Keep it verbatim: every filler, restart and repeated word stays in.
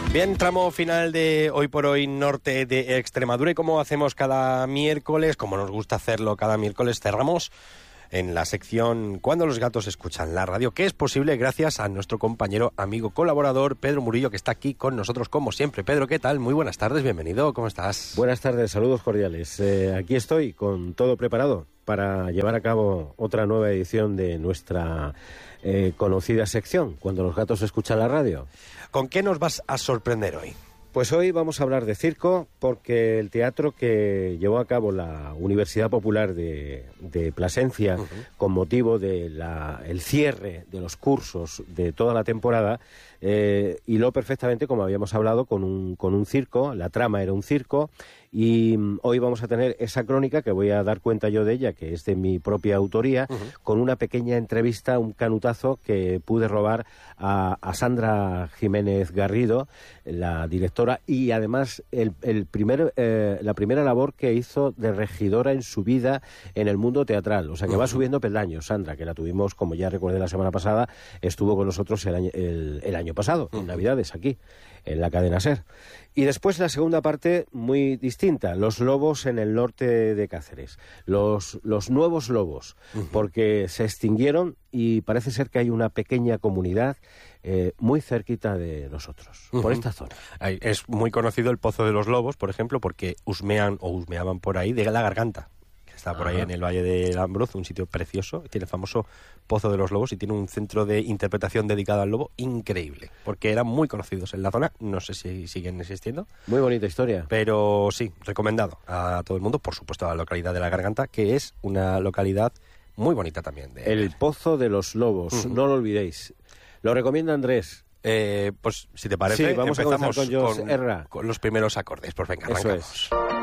Bien, tramo final de Hoy por Hoy norte de Extremadura, y como hacemos cada miércoles, como nos gusta hacerlo cada miércoles, cerramos en la sección Cuando los gatos escuchan la radio, que es posible gracias a nuestro compañero, amigo, colaborador Pedro Murillo, que está aquí con nosotros como siempre. Pedro, ¿qué tal? Muy buenas tardes, bienvenido, ¿cómo estás? Buenas tardes, saludos cordiales. Eh, aquí estoy con todo preparado para llevar a cabo otra nueva edición de nuestra eh, conocida sección Cuando los gatos escuchan la radio. ¿Con qué nos vas a sorprender hoy? Pues hoy vamos a hablar de circo, porque el teatro que llevó a cabo la Universidad Popular de, de Plasencia, uh-huh. con motivo del cierre de los cursos de toda la temporada, eh, hiló perfectamente, como habíamos hablado, con un, con un circo. La trama era un circo, y um, hoy vamos a tener esa crónica, que voy a dar cuenta yo de ella, que es de mi propia autoría, uh-huh. con una pequeña entrevista, un canutazo que pude robar a, a Sandra Jiménez Garrido, la directora, y además el, el primer, eh, la primera labor que hizo de regidora en su vida en el mundo teatral. O sea que uh-huh. va subiendo peldaños. Sandra, que la tuvimos, como ya recordé la semana pasada, estuvo con nosotros el año, el, el año pasado, uh-huh. en Navidades, aquí, en la cadena SER. Y después la segunda parte, muy distinta, los lobos en el norte de Cáceres, los, los nuevos lobos, uh-huh. porque se extinguieron y parece ser que hay una pequeña comunidad eh, muy cerquita de nosotros, uh-huh. por esta zona. Es muy conocido el Pozo de los Lobos, por ejemplo, porque husmean o husmeaban por ahí de la Garganta. Está por ahí Ajá. en el Valle del Ambruz, un sitio precioso. Tiene el famoso Pozo de los Lobos y tiene un centro de interpretación dedicado al lobo increíble, porque eran muy conocidos en la zona. No sé si siguen existiendo. Muy bonita historia. Pero sí, recomendado a todo el mundo, por supuesto a la localidad de La Garganta, que es una localidad muy bonita también. De... El Pozo de los Lobos, uh-huh. no lo olvidéis. Lo recomienda Andrés. Eh, pues si te parece, sí, vamos empezamos a con, con, con los primeros acordes. Pues venga, arrancamos. Eso es.